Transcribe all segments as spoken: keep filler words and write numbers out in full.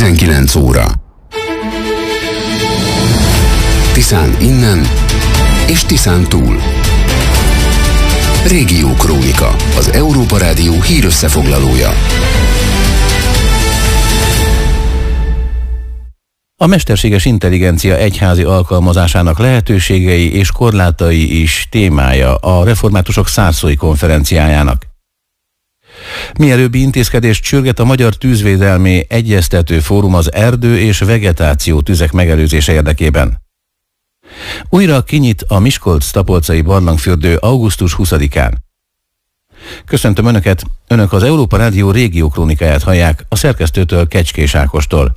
tizenkilenc óra. Tiszán innen és Tiszán túl. Régiókrónika, az Európa Rádió hírösszefoglalója. A mesterséges intelligencia egyházi alkalmazásának lehetőségei és korlátai is témája a reformátusok szárszói konferenciájának. Mielőbbi intézkedést sürget a Magyar Tűzvédelmi Egyeztető Fórum az erdő és vegetáció tüzek megelőzése érdekében. Újra kinyit a Miskolc-Tapolcai barlangfürdő augusztus huszadikán. Köszöntöm Önöket, Önök az Európa Rádió régiókrónikáját hallják a szerkesztőtől, Kecskés Ákostól.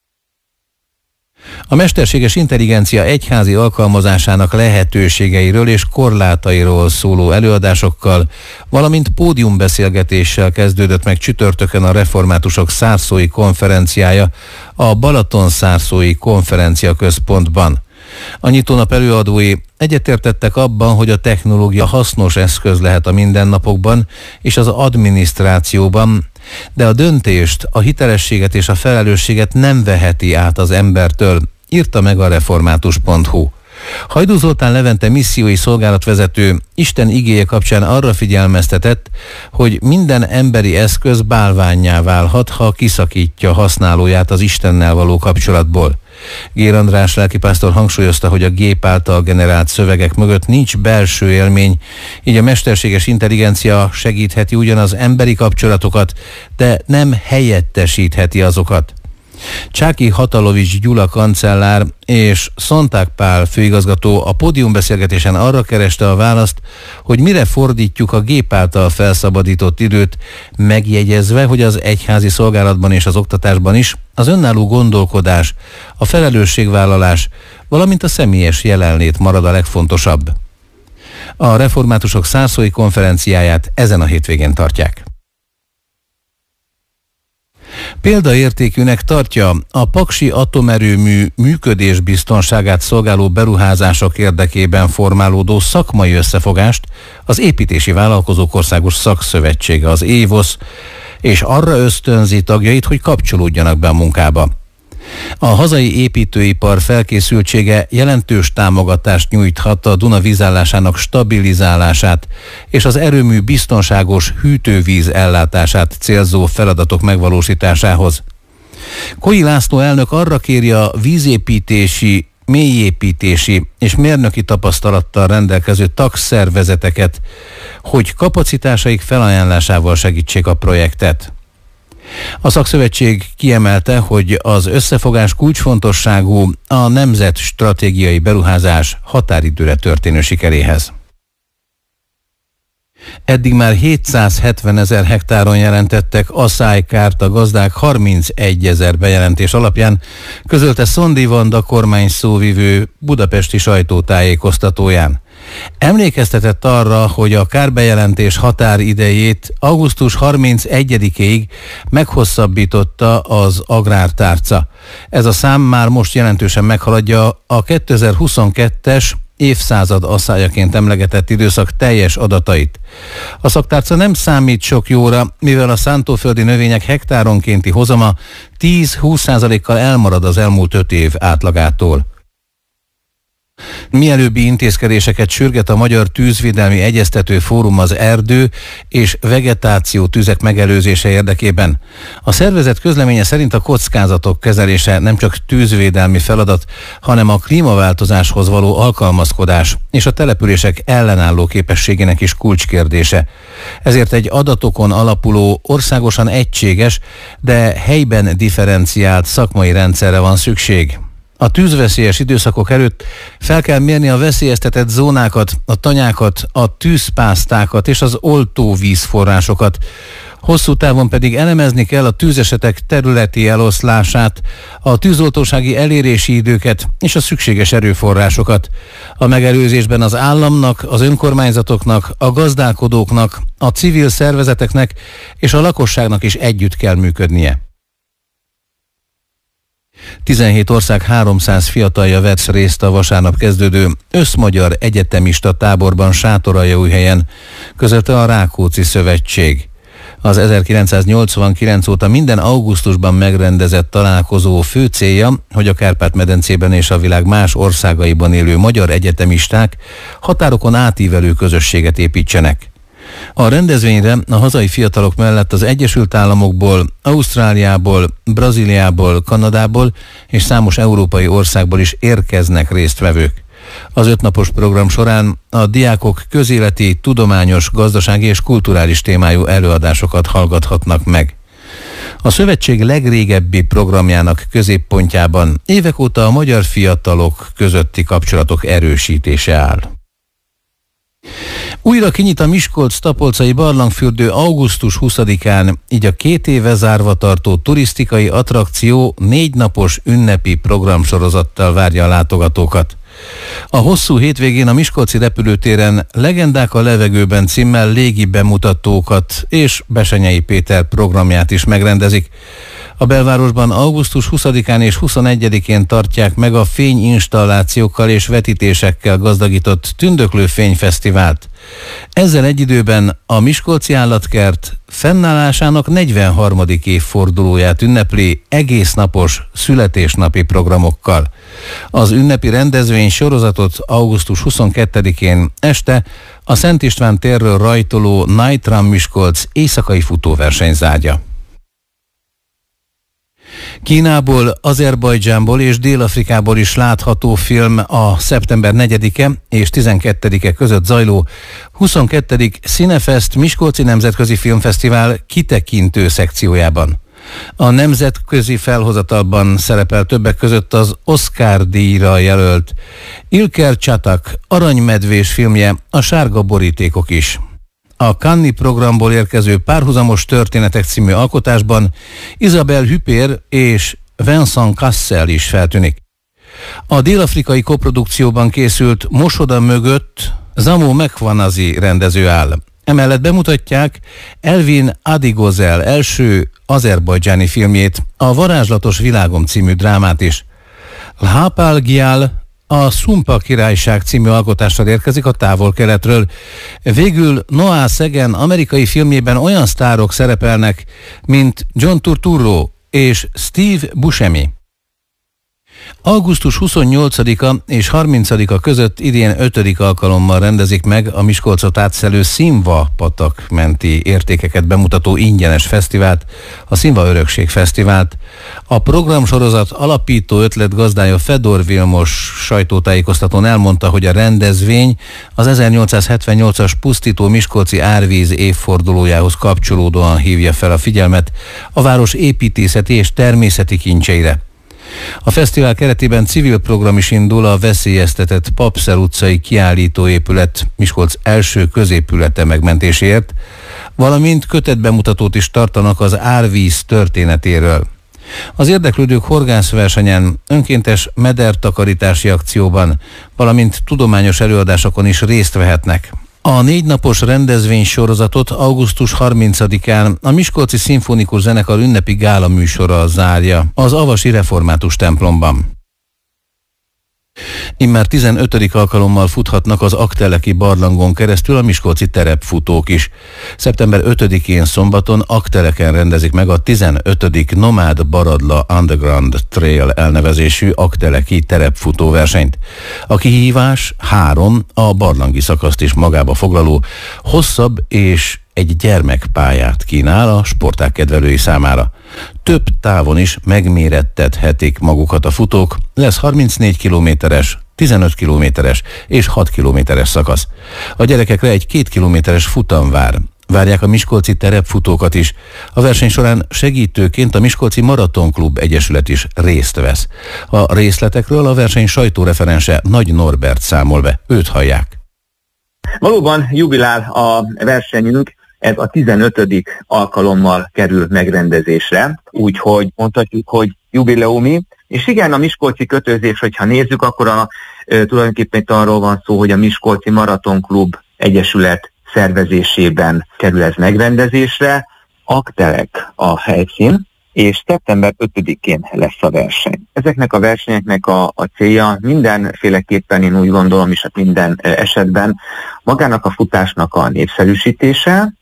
A mesterséges intelligencia egyházi alkalmazásának lehetőségeiről és korlátairól szóló előadásokkal, valamint pódiumbeszélgetéssel kezdődött meg csütörtökön a reformátusok szárszói konferenciája a Balaton-szárszói Konferencia Központban. A nyitónap előadói egyetértettek abban, hogy a technológia hasznos eszköz lehet a mindennapokban és az adminisztrációban, de a döntést, a hitelességet és a felelősséget nem veheti át az embertől, írta meg a református pont hu. Hajdú Zoltán Levente missziói szolgálatvezető Isten igéje kapcsán arra figyelmeztetett, hogy minden emberi eszköz bálvánnyá válhat, ha kiszakítja használóját az Istennel való kapcsolatból. Gér András lelkipásztor hangsúlyozta, hogy a gép által generált szövegek mögött nincs belső élmény, így a mesterséges intelligencia segítheti ugyan az emberi kapcsolatokat, de nem helyettesítheti azokat. Csáki Hatalovics Gyula kancellár és Szonták Pál főigazgató a pódiumbeszélgetésen arra kereste a választ, hogy mire fordítjuk a gép által felszabadított időt, megjegyezve, hogy az egyházi szolgálatban és az oktatásban is az önálló gondolkodás, a felelősségvállalás, valamint a személyes jelenlét marad a legfontosabb. A reformátusok szárszói konferenciáját ezen a hétvégén tartják. Példaértékűnek tartja a paksi atomerőmű működésbiztonságát szolgáló beruházások érdekében formálódó szakmai összefogást az Építési Vállalkozók Országos Szakszövetsége, az évosz, és arra ösztönzi tagjait, hogy kapcsolódjanak be a munkába. A hazai építőipar felkészültsége jelentős támogatást nyújthat a Duna vízállásának stabilizálását és az erőmű biztonságos hűtővíz ellátását célzó feladatok megvalósításához. Koi László elnök arra kéri a vízépítési, mélyépítési és mérnöki tapasztalattal rendelkező tagszervezeteket, hogy kapacitásaik felajánlásával segítsék a projektet. A szakszövetség kiemelte, hogy az összefogás kulcsfontosságú a nemzet stratégiai beruházás határidőre történő sikeréhez. Eddig már hétszázhetven ezer hektáron jelentettek aszálykárt a gazdák harmincegy ezer bejelentés alapján, közölte Szondi Vanda kormány szóvivő budapesti sajtótájékoztatóján. Emlékeztetett arra, hogy a kárbejelentés határidejét augusztus harmincegyedikéig meghosszabbította az agrártárca. Ez a szám már most jelentősen meghaladja a kétezer-huszonkettes évszázad asszályaként emlegetett időszak teljes adatait. A szaktárca nem számít sok jóra, mivel a szántóföldi növények hektáronkénti hozama tíz-húsz százalékkal elmarad az elmúlt öt év átlagától. Mielőbbi intézkedéseket sürget a Magyar Tűzvédelmi Egyeztető Fórum az erdő és vegetáció tüzek megelőzése érdekében. A szervezet közleménye szerint a kockázatok kezelése nem csak tűzvédelmi feladat, hanem a klímaváltozáshoz való alkalmazkodás és a települések ellenálló képességének is kulcskérdése. Ezért egy adatokon alapuló, országosan egységes, de helyben differenciált szakmai rendszerre van szükség. A tűzveszélyes időszakok előtt fel kell mérni a veszélyeztetett zónákat, a tanyákat, a tűzpásztákat és az oltóvízforrásokat. Hosszú távon pedig elemezni kell a tűzesetek területi eloszlását, a tűzoltósági elérési időket és a szükséges erőforrásokat. A megelőzésben az államnak, az önkormányzatoknak, a gazdálkodóknak, a civil szervezeteknek és a lakosságnak is együtt kell működnie. tizenhét ország háromszáz fiatalja vett részt a vasárnap kezdődő összmagyar egyetemista táborban Sátoraljaújhelyen, közölte a Rákóczi Szövetség. Az ezerkilencszáznyolcvankilenc óta minden augusztusban megrendezett találkozó fő célja, hogy a Kárpát-medencében és a világ más országaiban élő magyar egyetemisták határokon átívelő közösséget építsenek. A rendezvényre a hazai fiatalok mellett az Egyesült Államokból, Ausztráliából, Brazíliából, Kanadából és számos európai országból is érkeznek résztvevők. Az ötnapos program során a diákok közéleti, tudományos, gazdasági és kulturális témájú előadásokat hallgathatnak meg. A szövetség legrégebbi programjának középpontjában évek óta a magyar fiatalok közötti kapcsolatok erősítése áll. Újra kinyit a Miskolc-Tapolcai barlangfürdő augusztus huszadikán, így a két éve zárva tartó turisztikai attrakció négy napos ünnepi programsorozattal várja a látogatókat. A hosszú hétvégén a miskolci repülőtéren Legendák a levegőben címmel légi bemutatókat és Besenyei Péter programját is megrendezik. A belvárosban augusztus huszadikán és huszonegyedikén tartják meg a fényinstallációkkal és vetítésekkel gazdagított Tündöklő Fényfesztivált. Ezzel egy időben a Miskolci Állatkert fennállásának negyvenharmadik évfordulóját ünnepli egésznapos születésnapi programokkal. Az ünnepi rendezvény sorozatot augusztus huszonkettedikén este a Szent István térről rajtoló Night Run Miskolc éjszakai futóverseny zárja. Kínából, Azerbajdzsánból és Dél-Afrikából is látható film a szeptember negyedike és tizenkettedike között zajló huszonkettedik Cinefest Miskolci Nemzetközi Filmfesztivál kitekintő szekciójában. A nemzetközi felhozatalban szerepel többek között az Oscar-díjra jelölt Ilker Csatak aranymedvés filmje, A sárga borítékok is. A Cannes programból érkező Párhuzamos történetek című alkotásban Isabelle Huppert és Vincent Cassel is feltűnik. A dél-afrikai koprodukcióban készült Mosoda mögött Zamo Mekvanazi rendező áll. Emellett bemutatják Elvin Adigozel első azerbajdzsáni filmjét, a Varázslatos világom című drámát is. Lhapal Gyal a Szumpa királyság című alkotással érkezik a távol-keletről. Végül Noah Szegen amerikai filmjében olyan sztárok szerepelnek, mint John Turturro és Steve Buscemi. augusztus huszonnyolcadika és harmincadika között idén ötödik alkalommal rendezik meg a Miskolcot átszelő Színva patak menti értékeket bemutató ingyenes fesztivált, a Színva Örökség Fesztivált. A programsorozat alapító ötletgazdája Fedor Vilmos sajtótájékoztatón elmondta, hogy a rendezvény az ezernyolcszázhetvennyolcas pusztító miskolci árvíz évfordulójához kapcsolódóan hívja fel a figyelmet a város építészeti és természeti kincseire. A fesztivál keretében civil program is indul a veszélyeztetett Papszer utcai kiállítóépület Miskolc első középülete megmentéséért, valamint kötetbemutatót is tartanak az árvíz történetéről. Az érdeklődők horgászversenyen, önkéntes medertakarítási akcióban, valamint tudományos előadásokon is részt vehetnek. A négy napos rendezvény sorozatot augusztus harmincadikán a Miskolci Szimfonikus Zenekar ünnepi gála műsora zárja az Avasi Református templomban. Immár tizenötödik alkalommal futhatnak az Aggteleki barlangon keresztül a miskolci terepfutók is. szeptember ötödikén szombaton Aggteleken rendezik meg a tizenötödik Nomád Baradla Underground Trail elnevezésű Aggteleki terepfutóversenyt. A kihívás három, a barlangi szakaszt is magába foglaló, hosszabb és egy gyermekpályát kínál a sportág kedvelői számára. Több távon is megmérettethetik magukat a futók, lesz harmincnégy kilométeres, tizenöt kilométeres és hat kilométeres szakasz. A gyerekekre egy két kilométeres futam vár. Várják a miskolci terepfutókat is. A verseny során segítőként a Miskolci Maratonklub Egyesület is részt vesz. A részletekről a verseny sajtóreferense Nagy Norbert számol be. Őt hallják. Valóban jubilál a versenyünk, ez a tizenötödik alkalommal kerül megrendezésre, úgyhogy mondhatjuk, hogy jubileumi. És igen, a miskolci kötőzés, hogyha nézzük, akkor a, e, tulajdonképpen arról van szó, hogy a Miskolci Maratonklub Egyesület szervezésében kerül ez megrendezésre. Aggtelek a helyszín, és szeptember ötödikén lesz a verseny. Ezeknek a versenyeknek a, a célja mindenféleképpen, én úgy gondolom is, hát minden esetben magának a futásnak a népszerűsítése,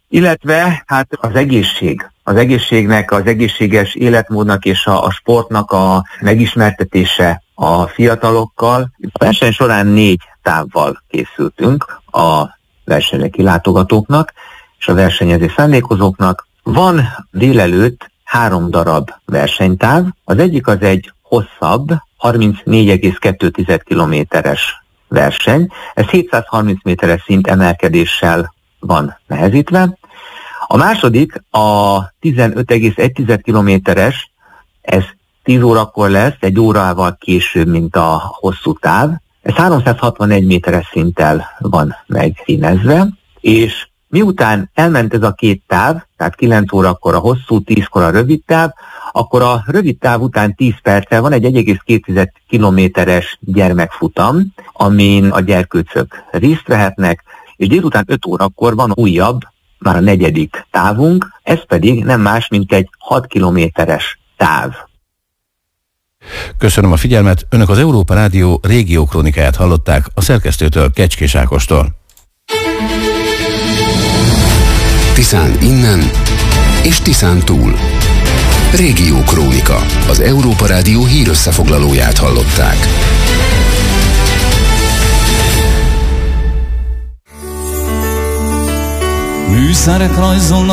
illetve hát az egészség. Az egészségnek, az egészséges életmódnak és a, a sportnak a megismertetése a fiatalokkal. A verseny során négy távval készültünk a versenyre kilátogatóknak és a versenyező szándékozóknak. Van délelőtt három darab versenytáv. Az egyik az egy hosszabb, harmincnégy egész kettő kilométeres verseny. Ez hétszázharminc méteres szint emelkedéssel van nehezítve. A második a tizenöt egész egy kilométeres, ez tíz órakor lesz, egy órával később, mint a hosszú táv. Ez háromszázhatvanegy méteres szinttel van megszínezve, és miután elment ez a két táv, tehát kilenc órakor a hosszú, tízkor a rövid táv, akkor a rövid táv után tíz perccel van egy egy egész két kilométeres gyermekfutam, amin a gyerkőcök részt vehetnek, és délután öt órakor van újabb, már a negyedik távunk, ez pedig nem más, mint egy hat kilométeres táv. Köszönöm a figyelmet, Önök az Európa Rádió régiókrónikáját hallották a szerkesztőtől, Kecskés Ákostól. Tiszán innen és Tiszán túl. Régiókrónika, az Európa Rádió hírösszefoglalóját hallották. Műszerek rajzolnak